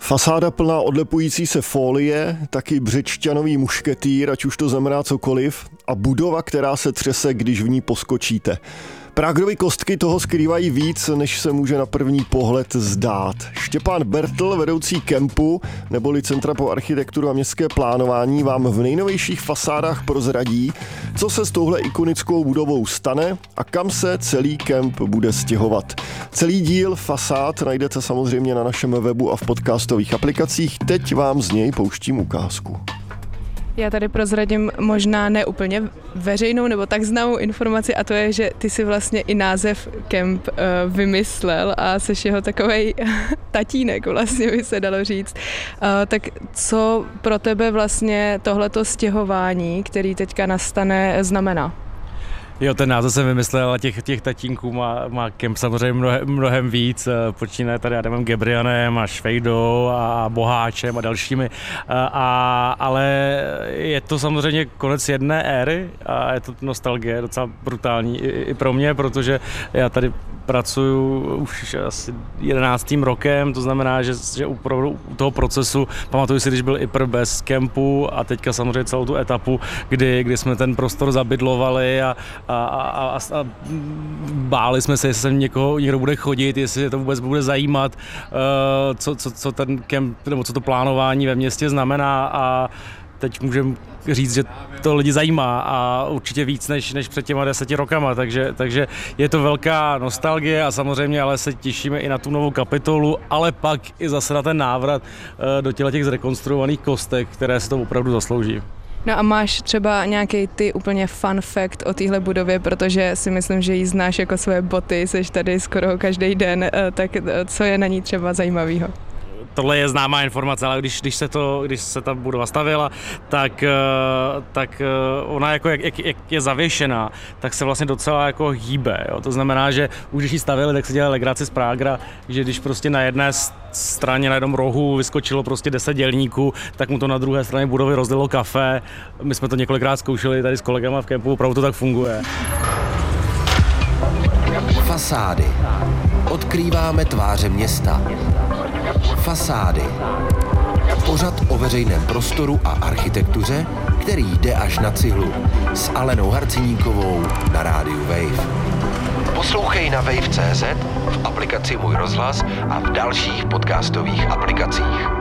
Fasáda plná odlepující se folie, taky břečťanový mušketýr, ať už to znamená cokoliv, a budova, která se třese, když v ní poskočíte. Pragovy kostky toho skrývají víc, než se může na první pohled zdát. Štěpán Bertl, vedoucí kempu neboli Centra pro architekturu a městské plánování, vám v nejnovějších fasádách prozradí, co se s touhle ikonickou budovou stane a kam se celý kemp bude stěhovat. Celý díl fasád najdete samozřejmě na našem webu a v podcastových aplikacích. Teď vám z něj pouštím ukázku. Já tady prozradím možná ne úplně veřejnou nebo tak známou informaci, a to je, že ty si vlastně i název kemp vymyslel a seš jeho takovej tatínek, vlastně by se dalo říct. Tak co pro tebe vlastně tohleto stěhování, který teďka nastane, znamená? Jo, ten název jsem vymyslel a těch tatínků má kemp samozřejmě mnohem víc. Počínaje tady Adamem Gebrianem a Švejdou a Boháčem a dalšími. Ale je to samozřejmě konec jedné éry a je to nostalgie docela brutální i pro mě, protože já tady pracuju už asi 11. rokem, to znamená, že u toho procesu pamatuju si, když byl IPR bez kempu a teďka samozřejmě celou tu etapu, kdy jsme ten prostor zabydlovali a báli jsme se, jestli se někdo bude chodit, jestli to vůbec bude zajímat, co ten kemp nebo co to plánování ve městě znamená, a teď můžeme říct, že to lidi zajímá a určitě víc než před těma 10 rokama, takže je to velká nostalgie a samozřejmě ale se těšíme i na tu novou kapitolu, ale pak i zase na ten návrat do těch zrekonstruovaných kostek, které se to opravdu zaslouží. No a máš třeba nějaký ty úplně fun fact o téhle budově, protože si myslím, že ji znáš jako své boty, jsi tady skoro každý den, tak co je na ní třeba zajímavého? Tohle je známá informace, ale když se ta budova stavěla, tak ona jako jak je zavěšená, tak se vlastně docela jako hýbe. Jo? To znamená, že už když ji stavěli, tak se dělali legraci z Pragra, že když prostě na jedné straně, na jednom rohu vyskočilo prostě 10 dělníků, tak mu to na druhé straně budovy rozlilo kafe. My jsme to několikrát zkoušeli tady s kolegama v kempu, opravdu to tak funguje. Fasády. Odkrýváme tváře města. Fasády. Pořad o veřejném prostoru a architektuře, který jde až na cihlu. S Alenou Harciníkovou na rádiu Wave. Poslouchej na wave.cz, v aplikaci Můj rozhlas a v dalších podcastových aplikacích.